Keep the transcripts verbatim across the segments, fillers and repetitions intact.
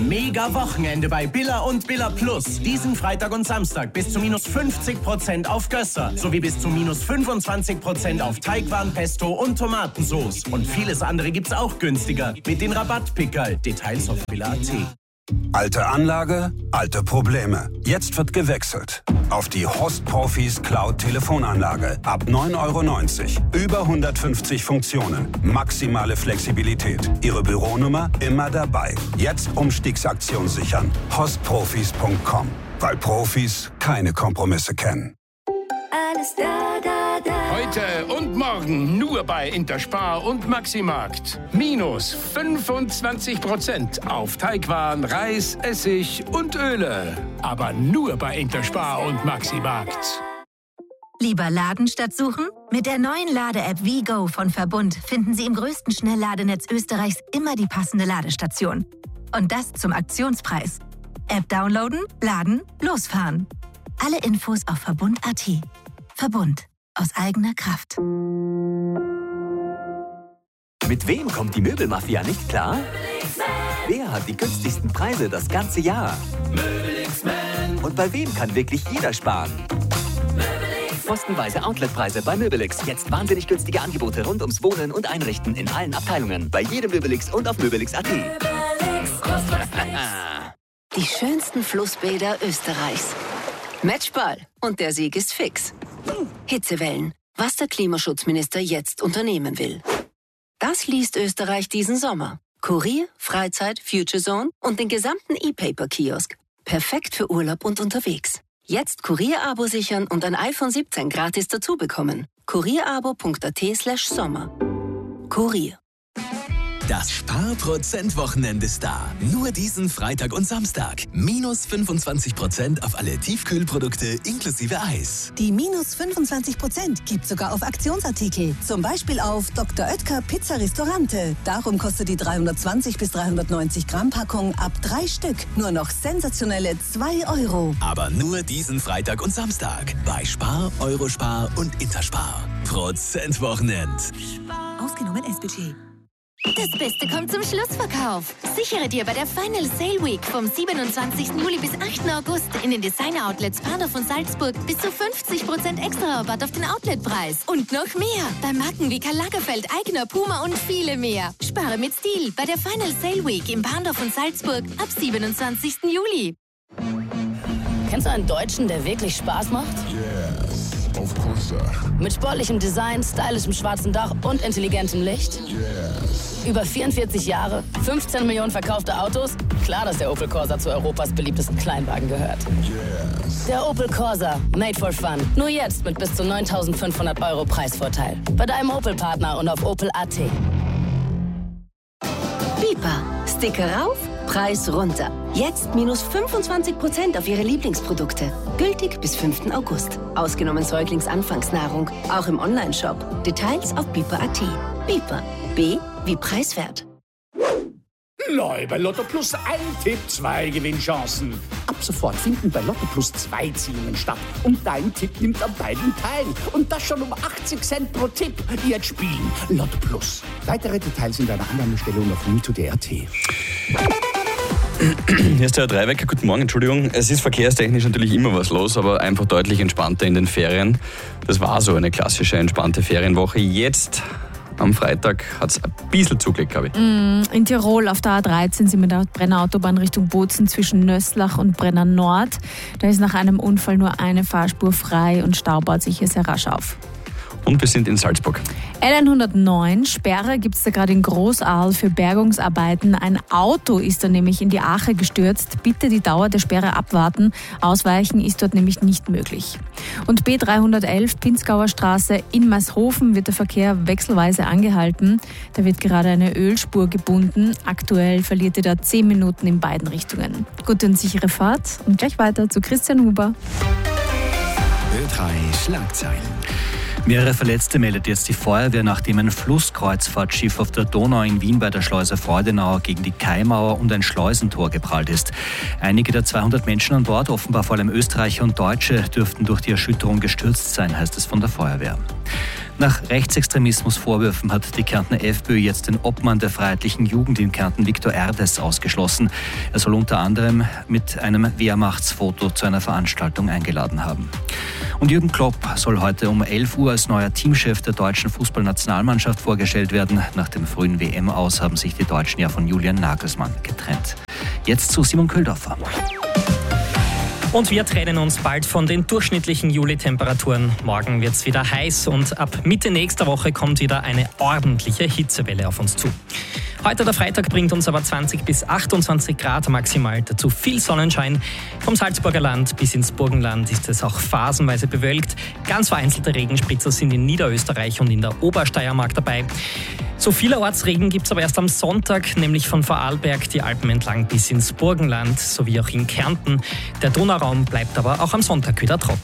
Mega Wochenende bei Billa und Billa Plus. Diesen Freitag und Samstag bis zu minus fünfzig Prozent auf Gösser sowie bis zu minus fünfundzwanzig Prozent auf Teigwaren, Pesto und Tomatensauce. Und vieles andere gibt's auch günstiger mit den Rabattpickerl. Details auf billa punkt at. Alte Anlage, alte Probleme. Jetzt wird gewechselt auf die Host Profis Cloud Telefonanlage. Ab neun Euro neunzig. Über hundertfünfzig Funktionen. Maximale Flexibilität. Ihre Büronummer immer dabei. Jetzt Umstiegsaktion sichern. host profis punkt com. Weil Profis keine Kompromisse kennen. Alles da, da, da. Heute und morgen nur bei Interspar und Maximarkt. Minus fünfundzwanzig Prozent auf Teigwaren, Reis, Essig und Öle. Aber nur bei Interspar und Maximarkt. Lieber laden statt suchen? Mit der neuen Lade-App WeGo von Verbund finden Sie im größten Schnellladenetz Österreichs immer die passende Ladestation. Und das zum Aktionspreis. App downloaden, laden, losfahren. Alle Infos auf verbund punkt at. Verbund. Aus eigener Kraft. Mit wem kommt die Möbelmafia nicht klar? Wer hat die günstigsten Preise das ganze Jahr? Und bei wem kann wirklich jeder sparen? Postenweise Outletpreise bei Möbelix. Jetzt wahnsinnig günstige Angebote rund ums Wohnen und Einrichten in allen Abteilungen. Bei jedem Möbelix und auf möbelix punkt at. Die schönsten Flussbäder Österreichs. Matchball. Und der Sieg ist fix. Hitzewellen. Was der Klimaschutzminister jetzt unternehmen will. Das liest Österreich diesen Sommer. Kurier, Freizeit, Future Zone und den gesamten E-Paper-Kiosk. Perfekt für Urlaub und unterwegs. Jetzt Kurier-Abo sichern und ein iPhone siebzehn gratis dazu bekommen. kurierabo punkt at slash sommer. Kurier. Das Spar-Prozent-Wochenende ist da. Nur diesen Freitag und Samstag. Minus fünfundzwanzig Prozent auf alle Tiefkühlprodukte inklusive Eis. Die minus fünfundzwanzig Prozent gibt sogar auf Aktionsartikel. Zum Beispiel auf Doktor Oetker Pizza Ristorante. Darum kostet die dreihundertzwanzig bis dreihundertneunzig Gramm Packung ab drei Stück nur noch sensationelle zwei Euro. Aber nur diesen Freitag und Samstag. Bei Spar, Eurospar und Interspar. Prozentwochenend. Ausgenommen S-Budget. Das Beste kommt zum Schlussverkauf. Sichere dir bei der Final Sale Week vom siebenundzwanzigsten Juli bis achten August in den Designer-Outlets Bahnhof und Salzburg bis zu fünfzig Prozent extra Rabatt auf den Outletpreis. Und noch mehr bei Marken wie Karl Lagerfeld, Aigner, Puma und viele mehr. Spare mit Stil bei der Final Sale Week im Bahnhof und Salzburg ab siebenundzwanzigsten Juli. Kennst du einen Deutschen, der wirklich Spaß macht? Yes, of course. Mit sportlichem Design, stylischem schwarzen Dach und intelligentem Licht? Yes. Über vierundvierzig Jahre, fünfzehn Millionen verkaufte Autos? Klar, dass der Opel Corsa zu Europas beliebtesten Kleinwagen gehört. Yes. Der Opel Corsa, made for fun. Nur jetzt mit bis zu neuntausendfünfhundert Euro Preisvorteil. Bei deinem Opel-Partner und auf opel punkt at. Bipa. Sticker rauf, Preis runter. Jetzt minus fünfundzwanzig Prozent auf Ihre Lieblingsprodukte. Gültig bis fünften August. Ausgenommen Säuglingsanfangsnahrung. Auch im Onlineshop. Details auf bipa punkt at. Bipa. B wie preiswert. Neu bei Lotto Plus ein Tipp, zwei Gewinnchancen. Ab sofort finden bei Lotto Plus zwei Ziehungen statt. Und dein Tipp nimmt an beiden teil. Und das schon um achtzig Cent pro Tipp. Jetzt spielen Lotto Plus. Weitere Details in deiner Annahmestelle und auf mito punkt d r t. Hier ist der Herr Dreiwecker. Guten Morgen, Entschuldigung. Es ist verkehrstechnisch natürlich immer was los, aber einfach deutlich entspannter in den Ferien. Das war so eine klassische entspannte Ferienwoche. Jetzt am Freitag hat es ein bisschen zugelegt, glaube ich. In Tirol auf der A dreizehn sind wir mit der Brennerautobahn Richtung Bozen zwischen Nösslach und Brenner Nord. Da ist nach einem Unfall nur eine Fahrspur frei und Stau baut sich hier sehr rasch auf. Und wir sind in Salzburg. L hundertneun, Sperre gibt es da gerade in Großaal für Bergungsarbeiten. Ein Auto ist da nämlich in die Ache gestürzt. Bitte die Dauer der Sperre abwarten. Ausweichen ist dort nämlich nicht möglich. Und B dreihundertelf, Pinzgauer Straße in Maishofen wird der Verkehr wechselweise angehalten. Da wird gerade eine Ölspur gebunden. Aktuell verliert ihr da zehn Minuten in beiden Richtungen. Gute und sichere Fahrt und gleich weiter zu Christian Huber. Ö drei Schlagzeilen. Mehrere Verletzte meldet jetzt die Feuerwehr, nachdem ein Flusskreuzfahrtschiff auf der Donau in Wien bei der Schleuse Freudenau gegen die Kaimauer und ein Schleusentor geprallt ist. Einige der zweihundert Menschen an Bord, offenbar vor allem Österreicher und Deutsche, dürften durch die Erschütterung gestürzt sein, heißt es von der Feuerwehr. Nach Rechtsextremismusvorwürfen hat die Kärntner FPÖ jetzt den Obmann der Freiheitlichen Jugend in Kärnten, Viktor Erdes, ausgeschlossen. Er soll unter anderem mit einem Wehrmachtsfoto zu einer Veranstaltung eingeladen haben. Und Jürgen Klopp soll heute um elf Uhr als neuer Teamchef der deutschen Fußballnationalmannschaft vorgestellt werden. Nach dem frühen W M-Aus haben sich die Deutschen ja von Julian Nagelsmann getrennt. Jetzt zu Simon Köhldorfer. Und wir trennen uns bald von den durchschnittlichen Juli-Temperaturen. Morgen wird es wieder heiß und ab Mitte nächster Woche kommt wieder eine ordentliche Hitzewelle auf uns zu. Heute der Freitag bringt uns aber zwanzig bis achtundzwanzig Grad maximal, dazu viel Sonnenschein. Vom Salzburger Land bis ins Burgenland ist es auch phasenweise bewölkt. Ganz vereinzelte Regenspritzer sind in Niederösterreich und in der Obersteiermark dabei. So vielerorts Regen gibt es aber erst am Sonntag, nämlich von Vorarlberg die Alpen entlang bis ins Burgenland, sowie auch in Kärnten. Der Donauraum bleibt aber auch am Sonntag wieder trocken.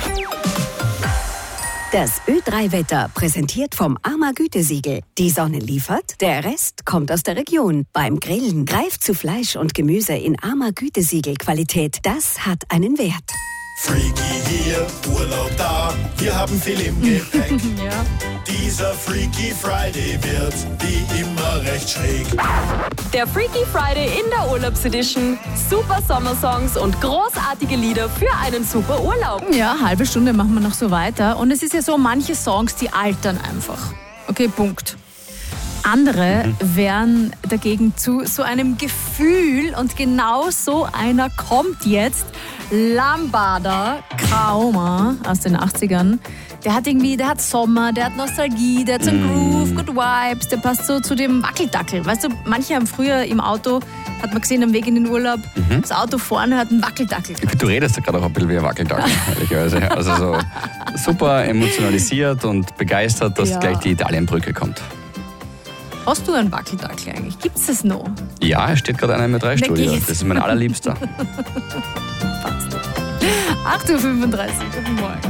Das Ö drei Wetter präsentiert vom AMA Gütesiegel. Die Sonne liefert, der Rest kommt aus der Region. Beim Grillen greift zu Fleisch und Gemüse in AMA Gütesiegel Qualität. Das hat einen Wert. Freaky hier, Urlaub da, wir haben viel im Gepäck. Ja. Dieser Freaky Friday wird wie immer recht schräg. Der Freaky Friday in der Urlaubsedition. Super Sommersongs und großartige Lieder für einen super Urlaub. Ja, halbe Stunde machen wir noch so weiter. Und es ist ja so, manche Songs, die altern einfach. Okay, Punkt. Andere mhm. werden dagegen zu so einem Gefühl, und genau so einer kommt jetzt. Lambada Krauma aus den achtzigern. Der hat irgendwie, der hat Sommer, der hat Nostalgie, der hat so einen Groove, Good Vibes, der passt so zu dem Wackeldackel. Weißt du, manche haben früher im Auto, hat man gesehen, am Weg in den Urlaub, mhm. das Auto vorne hat einen Wackeldackel. Du redest ja gerade auch ein bisschen wie ein Wackeldackel, ehrlicherweise. Also so super emotionalisiert und begeistert, dass ja. gleich die Italienbrücke kommt. Hast du einen Wackeldackel eigentlich? Gibt es das noch? Ja, er steht gerade einer im drei Studio. Das ist mein allerliebster. acht Uhr fünfunddreißig, guten Morgen.